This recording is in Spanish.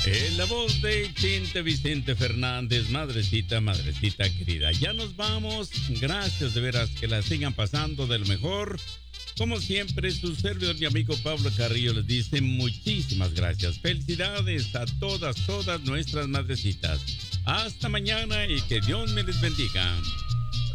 La voz de Chente Vicente Fernández, madrecita, madrecita querida. Ya nos vamos. Gracias de veras, que la sigan pasando de lo mejor. Como siempre, su servidor y amigo Pablo Carrillo les dice muchísimas gracias. Felicidades a todas nuestras madrecitas. Hasta mañana y que Dios me les bendiga.